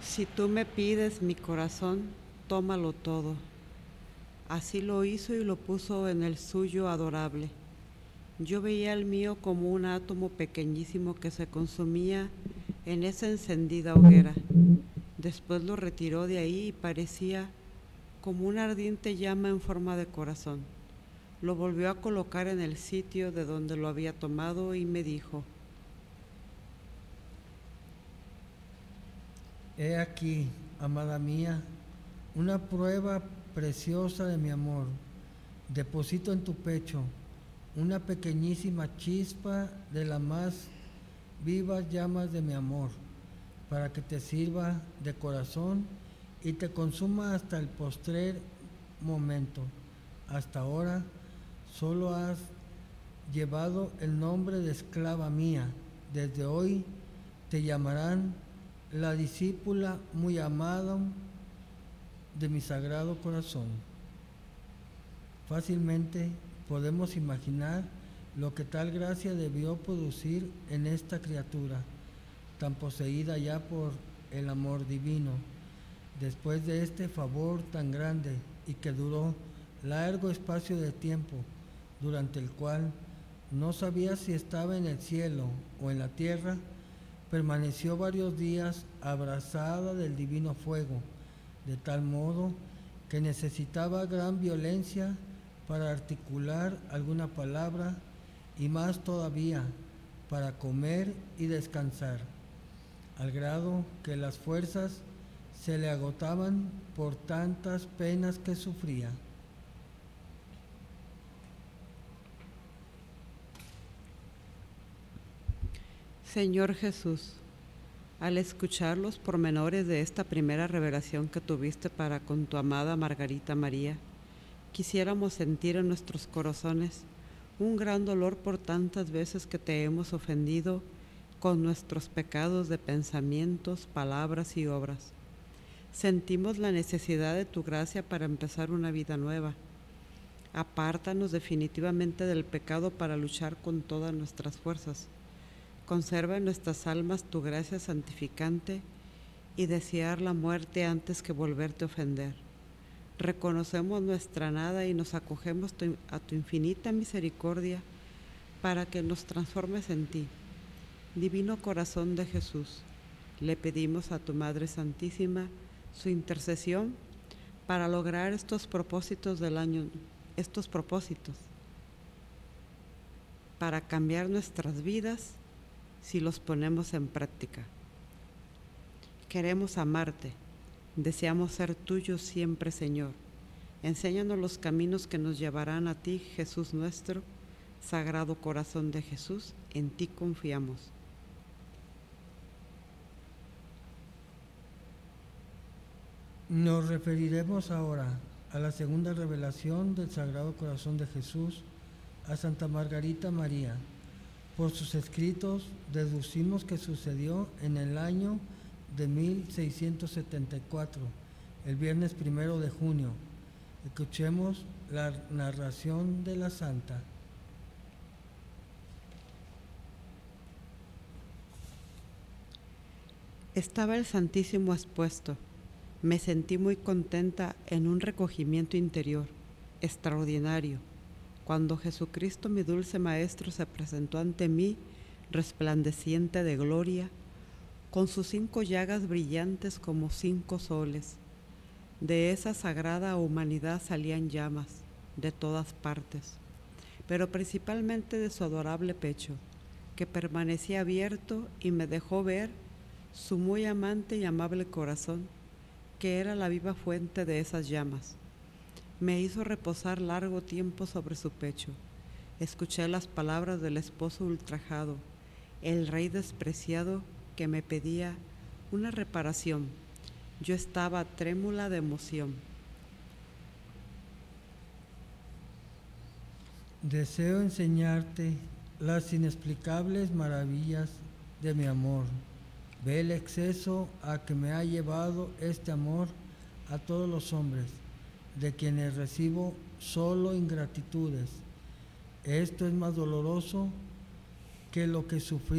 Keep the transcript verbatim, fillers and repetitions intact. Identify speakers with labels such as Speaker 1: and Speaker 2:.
Speaker 1: Si tú me pides mi corazón, tómalo todo. Así lo hizo y lo puso en el suyo adorable. Yo veía el mío como un átomo pequeñísimo que se consumía en esa encendida hoguera. Después lo retiró de ahí y parecía como una ardiente llama en forma de corazón. Lo volvió a colocar en el sitio de donde lo había tomado y me dijo:
Speaker 2: He aquí, amada mía, una prueba preciosa de mi amor. Deposito en tu pecho una pequeñísima chispa de las más vivas llamas de mi amor, para que te sirva de corazón y te consuma hasta el postrer momento. Hasta ahora solo has llevado el nombre de esclava mía. Desde hoy te llamarán la discípula muy amada de mi sagrado corazón. Fácilmente podemos imaginar lo que tal gracia debió producir en esta criatura, tan poseída ya por el amor divino. Después de este favor tan grande y que duró largo espacio de tiempo, durante el cual no sabía si estaba en el cielo o en la tierra, permaneció varios días abrazada del divino fuego, de tal modo que necesitaba gran violencia para articular alguna palabra y más todavía para comer y descansar, al grado que las fuerzas se le agotaban por tantas penas que sufría.
Speaker 1: Señor Jesús, al escuchar los pormenores de esta primera revelación que tuviste para con tu amada Margarita María, quisiéramos sentir en nuestros corazones un gran dolor por tantas veces que te hemos ofendido con nuestros pecados de pensamientos, palabras y obras. Sentimos la necesidad de tu gracia para empezar una vida nueva. Apártanos definitivamente del pecado para luchar con todas nuestras fuerzas. Conserva en nuestras almas tu gracia santificante y desear la muerte antes que volverte a ofender. Reconocemos nuestra nada y nos acogemos a tu infinita misericordia para que nos transformes en ti. Divino Corazón de Jesús, le pedimos a tu Madre Santísima su intercesión para lograr estos propósitos del año, estos propósitos, para cambiar nuestras vidas si los ponemos en práctica. Queremos amarte, deseamos ser tuyos siempre, Señor. Enséñanos los caminos que nos llevarán a ti, Jesús nuestro, Sagrado Corazón de Jesús, en ti confiamos.
Speaker 2: Nos referiremos ahora a la segunda revelación del Sagrado Corazón de Jesús a Santa Margarita María. Por sus escritos deducimos que sucedió en el año de mil seiscientos setenta y cuatro, el viernes primero de junio. Escuchemos la narración de la santa.
Speaker 1: Estaba el Santísimo expuesto. Me sentí muy contenta en un recogimiento interior extraordinario, cuando Jesucristo, mi dulce Maestro, se presentó ante mí, resplandeciente de gloria, con sus cinco llagas brillantes como cinco soles. De esa sagrada humanidad salían llamas de todas partes, pero principalmente de su adorable pecho, que permanecía abierto y me dejó ver su muy amante y amable corazón, que era la viva fuente de esas llamas. Me hizo reposar largo tiempo sobre su pecho. Escuché las palabras del esposo ultrajado, el rey despreciado que me pedía una reparación. Yo estaba trémula de emoción.
Speaker 2: Deseo enseñarte las inexplicables maravillas de mi amor. Ve el exceso a que me ha llevado este amor a todos los hombres, de quienes recibo solo ingratitudes. Esto es más doloroso que lo que sufrí